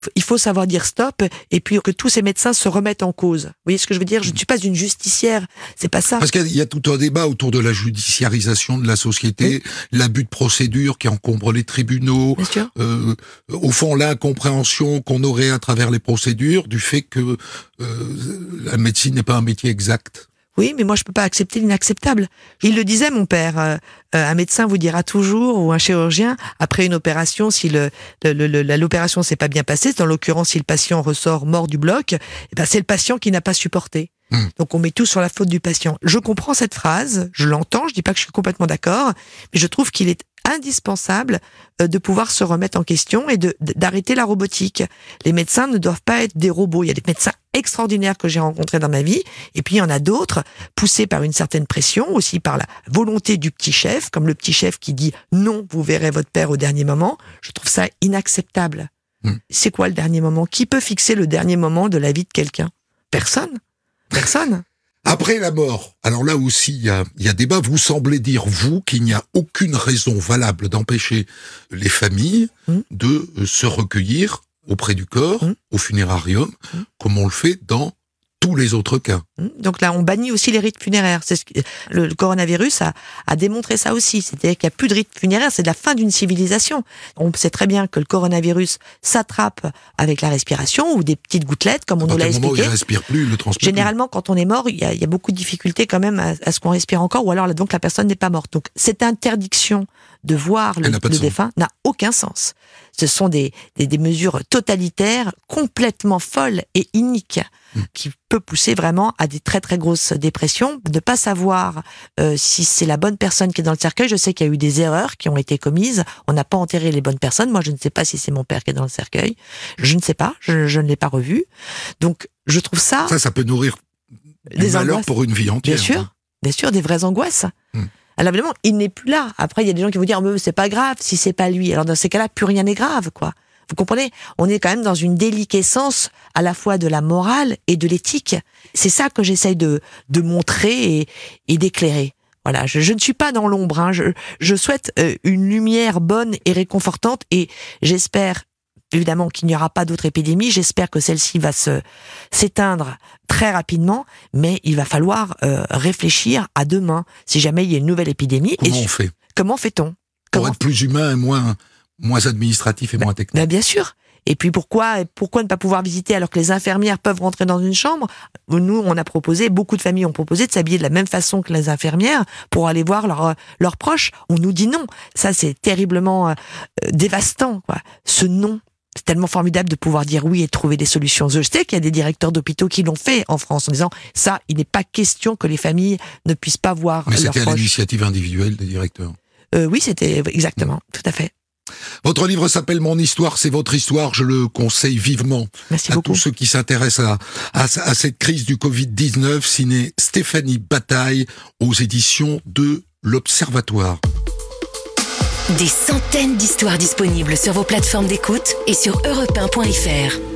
Il faut savoir dire stop, et puis que tous ces médecins se remettent en cause. Vous voyez ce que je veux dire? Je ne suis pas une justicière, c'est pas ça. Parce qu'il y a tout un débat autour de la judiciarisation de la société, l'abus de procédure qui encombre les tribunaux, Bien sûr. Au fond l'incompréhension qu'on aurait à travers les procédures du fait que la médecine n'est pas un métier exact. Oui, mais moi je peux pas accepter l'inacceptable. Il le disait, mon père, un médecin vous dira toujours, ou un chirurgien, après une opération, si l'opération s'est pas bien passée, dans l'occurrence si le patient ressort mort du bloc, c'est le patient qui n'a pas supporté. Donc on met tout sur la faute du patient. Je comprends cette phrase, je l'entends, je dis pas que je suis complètement d'accord, mais je trouve qu'il est indispensable de pouvoir se remettre en question et d'arrêter la robotique. Les médecins ne doivent pas être des robots. Il y a des médecins extraordinaires que j'ai rencontrés dans ma vie, et puis il y en a d'autres poussés par une certaine pression, aussi par la volonté du petit chef, comme le petit chef qui dit non, vous verrez votre père au dernier moment. Je trouve ça inacceptable. C'est quoi le dernier moment? Qui peut fixer le dernier moment de la vie de quelqu'un? Personne. Après la mort, alors là aussi il y a débat, vous semblez dire, vous, qu'il n'y a aucune raison valable d'empêcher les familles de se recueillir auprès du corps, au funérarium, comme on le fait dans tous les autres cas. Donc là, on bannit aussi les rites funéraires. Le coronavirus a démontré ça aussi. C'est-à-dire qu'il n'y a plus de rites funéraires, c'est la fin d'une civilisation. On sait très bien que le coronavirus s'attrape avec la respiration ou des petites gouttelettes, comme on nous l'a expliqué. Au moment où il ne respire plus, il ne transpire Généralement, quand on est mort, il y a beaucoup de difficultés quand même à ce qu'on respire encore, ou alors donc la personne n'est pas morte. Donc cette interdiction de voir le défunt n'a aucun sens. Ce sont des mesures totalitaires, complètement folles et iniques, qui peut pousser vraiment à des très très grosses dépressions, de pas savoir si c'est la bonne personne qui est dans le cercueil. Je sais qu'il y a eu des erreurs qui ont été commises, on n'a pas enterré les bonnes personnes. Moi je ne sais pas si c'est mon père qui est dans le cercueil, je ne sais pas, je ne l'ai pas revu. Donc je trouve ça peut nourrir des malheurs angoisses pour une vie entière. Bien sûr, des vraies angoisses. Alors évidemment, il n'est plus là. Après, il y a des gens qui vont dire « c'est pas grave si c'est pas lui ». Alors dans ces cas-là, plus rien n'est grave, quoi. Vous comprenez? On est quand même dans une déliquescence à la fois de la morale et de l'éthique. C'est ça que j'essaye de montrer et d'éclairer. Voilà, je ne suis pas dans l'ombre, hein. Je souhaite une lumière bonne et réconfortante, et j'espère évidemment qu'il n'y aura pas d'autres épidémies. J'espère que celle-ci va s'éteindre très rapidement, mais il va falloir réfléchir à demain, si jamais il y a une nouvelle épidémie. Comment fait-on? Pour être plus humain et moins administratif et moins technique. Bien sûr. Et puis pourquoi ne pas pouvoir visiter alors que les infirmières peuvent rentrer dans une chambre? Nous, beaucoup de familles ont proposé de s'habiller de la même façon que les infirmières pour aller voir leurs proches. On nous dit non. Ça, c'est terriblement dévastant, quoi. Ce non. C'est tellement formidable de pouvoir dire oui et de trouver des solutions. Je sais qu'il y a des directeurs d'hôpitaux qui l'ont fait en France en disant ça, il n'est pas question que les familles ne puissent pas voir leurs proches. Mais c'était à l'initiative individuelle des directeurs. Oui, c'était exactement, tout à fait. Votre livre s'appelle Mon histoire, c'est votre histoire. Je le conseille vivement à tous ceux qui s'intéressent à cette crise du Covid-19, signé Stéphanie Bataille aux éditions de l'Observatoire. Des centaines d'histoires disponibles sur vos plateformes d'écoute et sur europe1.fr.